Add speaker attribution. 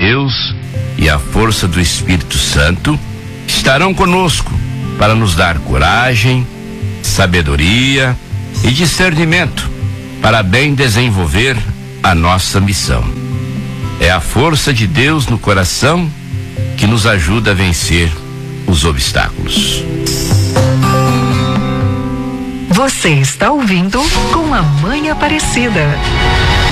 Speaker 1: Deus e a força do Espírito Santo estarão conosco para nos dar coragem, sabedoria e discernimento para bem desenvolver a nossa missão. É a força de Deus no coração que nos ajuda a vencer os obstáculos.
Speaker 2: Você está ouvindo Com a Mãe Aparecida.